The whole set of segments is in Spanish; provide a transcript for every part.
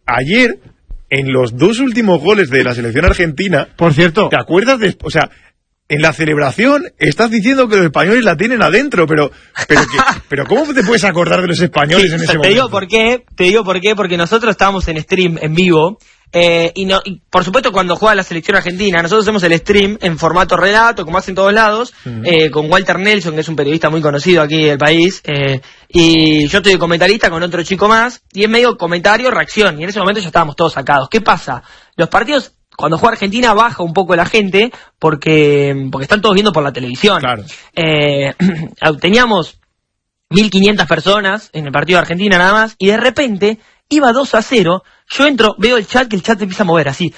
ayer, en los 2 últimos goles de la selección argentina... Por cierto... ¿Te acuerdas de...? O sea, en la celebración estás diciendo que los españoles la tienen adentro, pero ¿cómo te puedes acordar de los españoles en ese momento? Te digo por qué, porque nosotros estábamos en stream, en vivo... y por supuesto cuando juega la selección argentina nosotros hacemos el stream en formato relato como hacen todos lados, con Walter Nelson, que es un periodista muy conocido aquí del país, y yo estoy de comentarista con otro chico más, y en medio comentario, reacción, y en ese momento ya estábamos todos sacados. ¿Qué pasa? Los partidos, cuando juega Argentina, baja un poco la gente porque están todos viendo por la televisión. Claro. Teníamos 1.500 personas en el partido de Argentina nada más, y de repente iba 2-0, yo entro, veo el chat, que el chat empieza a mover así.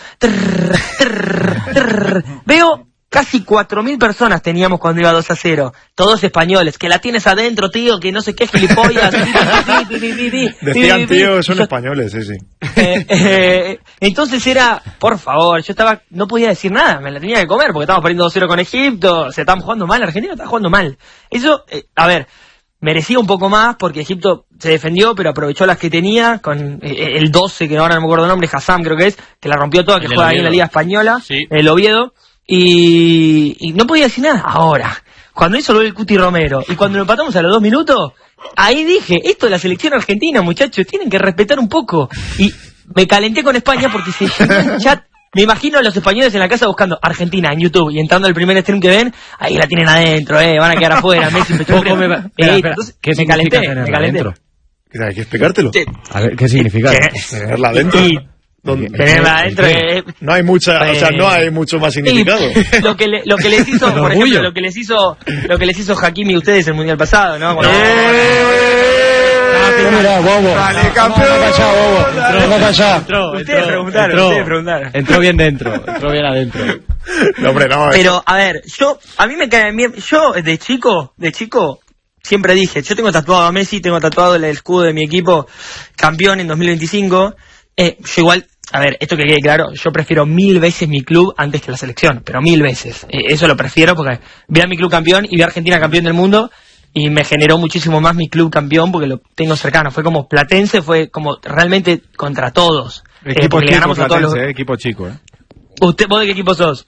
Veo casi 4.000 personas teníamos cuando iba 2-0. Todos españoles, que la tienes adentro, tío, que no sé qué, gilipollas. Decían, tío, son españoles, sí. Entonces era, por favor, yo no podía decir nada, me la tenía que comer, porque estábamos perdiendo 2-0 con Egipto, se estaban jugando mal, Argentina estaba jugando mal. Eso, a ver... Merecía un poco más porque Egipto se defendió, pero aprovechó las que tenía con el 12, que ahora no me acuerdo el nombre, Hassam creo que es, que la rompió toda, que juega ahí en la Liga Española, sí. El Oviedo, y no podía decir nada. Ahora, cuando hizo el Cuti Romero, y cuando lo empatamos a los 2 minutos, ahí dije, esto es la selección argentina, muchachos, tienen que respetar un poco. Y me calenté con España porque se llenó el chat. Me imagino a los españoles en la casa buscando Argentina en YouTube y entrando al primer stream que ven, ahí la tienen adentro, van a quedar afuera, Messi, entonces me calenté. Hay que explicártelo. A ver, ¿qué significa? Tenerla adentro. Tenerla adentro. No hay mucha, o sea, no hay mucho más significado. Lo que les hizo, por ejemplo, lo que les hizo Hakimi a ustedes el mundial pasado, ¿no? Mira, bobo. Vale, campeón. Vamos allá. Ustedes preguntaron. Entró bien dentro, entró bien adentro. No, hombre, no. Pero, a ver, a mí me cae bien. Yo, de chico, siempre dije, yo tengo tatuado a Messi, tengo tatuado el escudo de mi equipo, campeón en 2025. Yo igual, a ver, esto que quede claro, yo prefiero 1000 veces mi club antes que la selección, pero 1000 veces. Eso lo prefiero porque vi a mi club campeón y vi a Argentina campeón del mundo. Y me generó muchísimo más mi club campeón porque lo tengo cercano. Fue como Platense, fue como realmente contra todos. Equipo chico, ganamos Platense, a todos equipo chico, ¿Vos de qué equipo sos?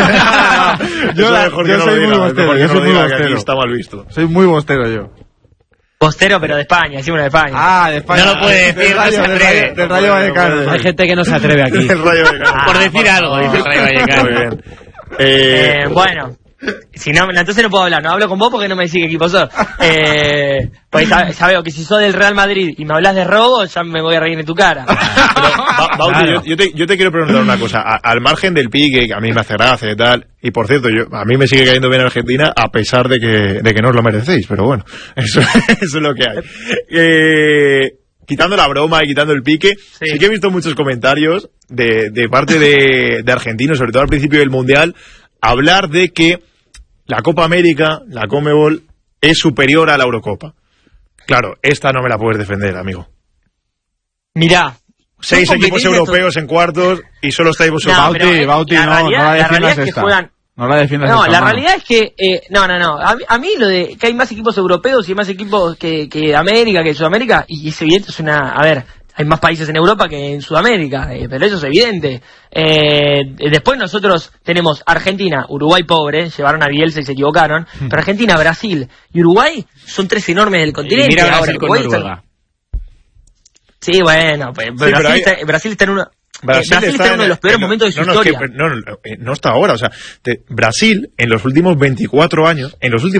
Yo soy muy bostero. Yo soy muy bostero. Está mal visto. Soy muy bostero yo. Bostero, pero de España, decimos de España. Ah, de España. No lo puede decir, no se atreve. Del Rayo Vallecano. Hay gente que no se atreve aquí. El Rayo Vallecano. Por decir algo, dice el Rayo Vallecano. Muy bien. Bueno. Si no, entonces no puedo hablar, no hablo con vos porque no me decís qué equipo sos. Pues ya veo que si sos del Real Madrid y me hablas de robo, ya me voy a reír en tu cara. Bauti, claro. yo te quiero preguntar una cosa. Al margen del pique, que a mí me hace gracia y tal, y por cierto, a mí me sigue cayendo bien Argentina a pesar de que no os lo merecéis, pero bueno, eso es lo que hay. Quitando la broma y quitando el pique, sí que he visto muchos comentarios de parte de argentinos, sobre todo al principio del Mundial, hablar de que la Copa América, la Conmebol, es superior a la Eurocopa. Claro, esta no me la puedes defender, amigo. Mirá. 6 equipos europeos en cuartos y solo estáis vosotros. Bauti, no la defiendas esta. No la defiendas esta. No, la realidad es que... No. A mí lo de que hay más equipos europeos y más equipos que América, que Sudamérica, y es evidente, es una... A ver... Hay más países en Europa que en Sudamérica, pero eso es evidente. Después nosotros tenemos Argentina, Uruguay pobre, llevaron a Bielsa y se equivocaron, pero Argentina, Brasil y Uruguay son 3 enormes del continente. Mira Brasil con Noruega. Sí, bueno, pues Brasil está en una... Brasil está en uno de los peores momentos de su historia. No está ahora, o sea, Brasil en los últimos 24 años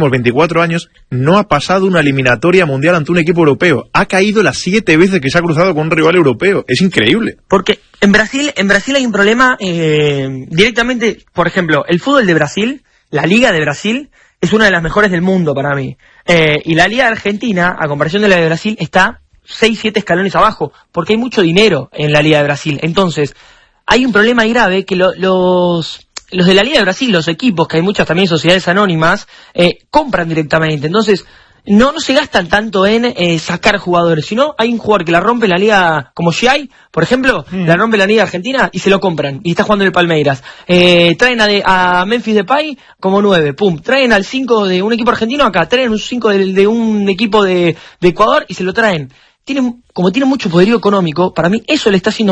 no ha pasado una eliminatoria mundial ante un equipo europeo. Ha caído las 7 veces que se ha cruzado con un rival europeo. Es increíble. Porque en Brasil hay un problema directamente, por ejemplo, el fútbol de Brasil, la Liga de Brasil, es una de las mejores del mundo para mí. Y la Liga de Argentina, a comparación de la de Brasil, está 6-7 escalones abajo, porque hay mucho dinero en la Liga de Brasil. Entonces, hay un problema ahí grave que los de la Liga de Brasil, los equipos, que hay muchas también sociedades anónimas, compran directamente. Entonces, no se gastan tanto en sacar jugadores, sino hay un jugador que la rompe en la Liga, como Giai, por ejemplo, la rompe en la Liga Argentina y se lo compran, y está jugando en el Palmeiras. Traen a Memphis Depay como 9, pum, traen al 5 de un equipo argentino acá, traen un 5 de un equipo de Ecuador y se lo traen. Como tiene mucho poderío económico, para mí eso le está haciendo